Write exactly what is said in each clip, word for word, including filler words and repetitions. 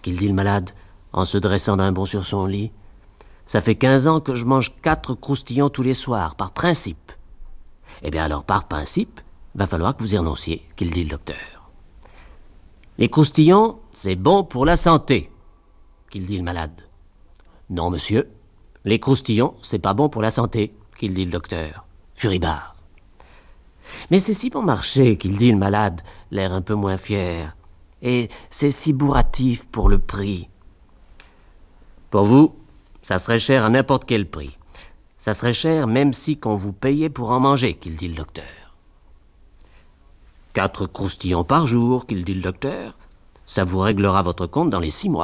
qu'il dit le malade, en se dressant d'un bond sur son lit. « Ça fait quinze ans que je mange quatre croustillons tous les soirs, par principe. » « Eh bien alors, par principe, va falloir que vous y renonciez, qu'il dit le docteur. »« Les croustillons, c'est bon pour la santé, qu'il dit le malade. »« Non, monsieur, les croustillons, c'est pas bon pour la santé, qu'il dit le docteur. » Furibard. « Mais c'est si bon marché, qu'il dit le malade, l'air un peu moins fier. Et c'est si bourratif pour le prix. »« Pour vous, ça serait cher à n'importe quel prix. Ça serait cher même si qu'on vous payait pour en manger, qu'il dit le docteur. »« Quatre croustillons par jour, qu'il dit le docteur. Ça vous réglera votre compte dans les six mois. »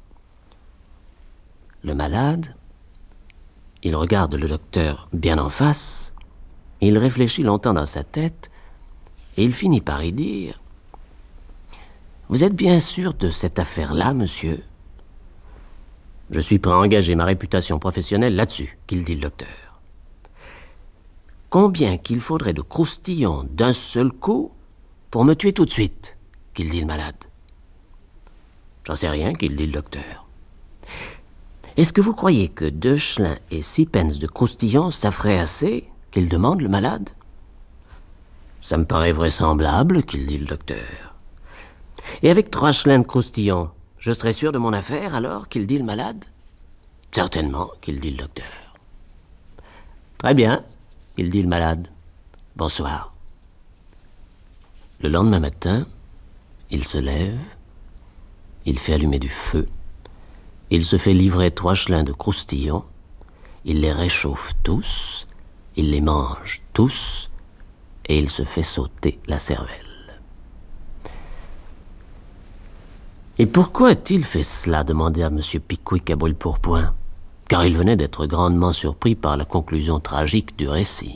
Le malade, il regarde le docteur bien en face, il réfléchit longtemps dans sa tête, et il finit par y dire « Vous êtes bien sûr de cette affaire-là, monsieur ? » « Je suis prêt à engager ma réputation professionnelle là-dessus, qu'il dit le docteur. »« Combien qu'il faudrait de croustillons d'un seul coup pour me tuer tout de suite, qu'il dit le malade. »« J'en sais rien, qu'il dit le docteur. »« Est-ce que vous croyez que deux chelins et six pence de croustillons, ça ferait assez, qu'il demande le malade. »« Ça me paraît vraisemblable, qu'il dit le docteur. »« Et avec trois chelins de croustillons, je serais sûr de mon affaire, alors, qu'il dit le malade. »« Certainement, qu'il dit le docteur. »« Très bien, qu'il dit le malade. Bonsoir. » Le lendemain matin, il se lève, il fait allumer du feu, il se fait livrer trois chelins de croustillons, il les réchauffe tous, il les mange tous, et il se fait sauter la cervelle. « Et pourquoi a-t-il fait cela ?» demandait à M. Pickwick à brûle-pourpoint, car il venait d'être grandement surpris par la conclusion tragique du récit.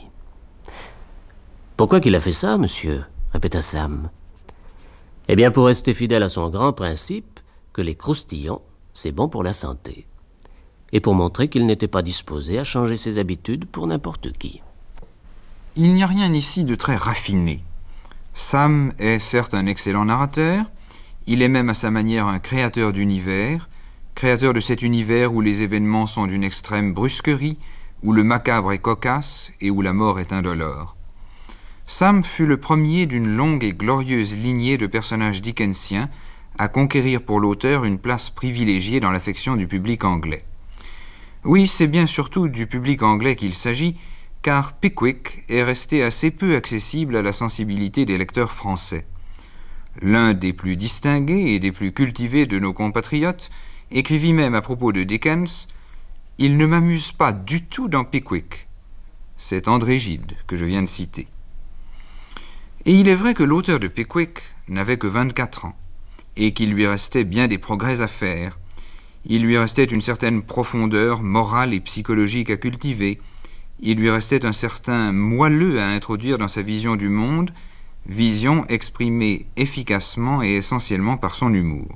« Pourquoi qu'il a fait ça, monsieur ?» répéta Sam. « Eh bien, pour rester fidèle à son grand principe, que les croustillons, c'est bon pour la santé, et pour montrer qu'il n'était pas disposé à changer ses habitudes pour n'importe qui. » Il n'y a rien ici de très raffiné. Sam est certes un excellent narrateur, il est même à sa manière un créateur d'univers, créateur de cet univers où les événements sont d'une extrême brusquerie, où le macabre est cocasse et où la mort est indolore. Sam fut le premier d'une longue et glorieuse lignée de personnages dickensiens à conquérir pour l'auteur une place privilégiée dans l'affection du public anglais. Oui, c'est bien surtout du public anglais qu'il s'agit, car Pickwick est resté assez peu accessible à la sensibilité des lecteurs français. L'un des plus distingués et des plus cultivés de nos compatriotes écrivit même à propos de Dickens « Il ne m'amuse pas du tout dans Pickwick ». C'est André Gide que je viens de citer. Et il est vrai que l'auteur de Pickwick n'avait que vingt-quatre ans et qu'il lui restait bien des progrès à faire. Il lui restait une certaine profondeur morale et psychologique à cultiver. Il lui restait un certain moelleux à introduire dans sa vision du monde, vision exprimée efficacement et essentiellement par son humour.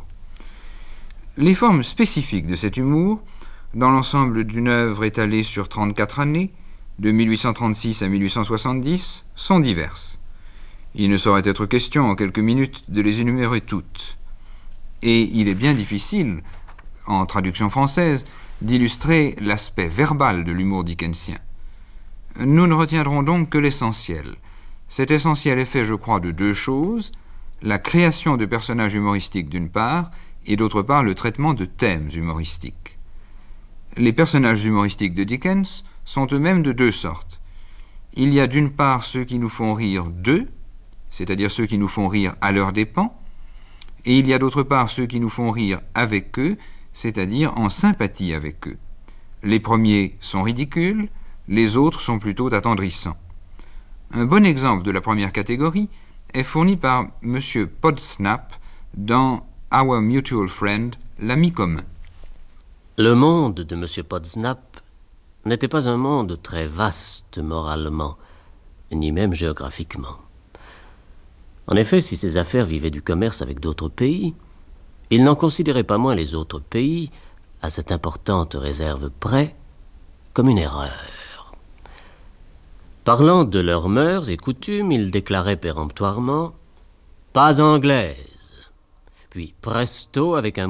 Les formes spécifiques de cet humour, dans l'ensemble d'une œuvre étalée sur trente-quatre années, de mille huit cent trente-six à mille huit cent soixante-dix, sont diverses. Il ne saurait être question en quelques minutes de les énumérer toutes. Et il est bien difficile, en traduction française, d'illustrer l'aspect verbal de l'humour dickensien. Nous ne retiendrons donc que l'essentiel. Cet essentiel est fait, je crois, de deux choses, la création de personnages humoristiques d'une part, et d'autre part le traitement de thèmes humoristiques. Les personnages humoristiques de Dickens sont eux-mêmes de deux sortes. Il y a d'une part ceux qui nous font rire d'eux, c'est-à-dire ceux qui nous font rire à leurs dépens, et il y a d'autre part ceux qui nous font rire avec eux, c'est-à-dire en sympathie avec eux. Les premiers sont ridicules, les autres sont plutôt attendrissants. Un bon exemple de la première catégorie est fourni par M. Podsnap dans Our Mutual Friend, l'ami commun. Le monde de M. Podsnap n'était pas un monde très vaste moralement, ni même géographiquement. En effet, si ses affaires vivaient du commerce avec d'autres pays, il n'en considérait pas moins les autres pays, à cette importante réserve près, comme une erreur. Parlant de leurs mœurs et coutumes, il déclarait péremptoirement « pas anglaise », puis presto avec un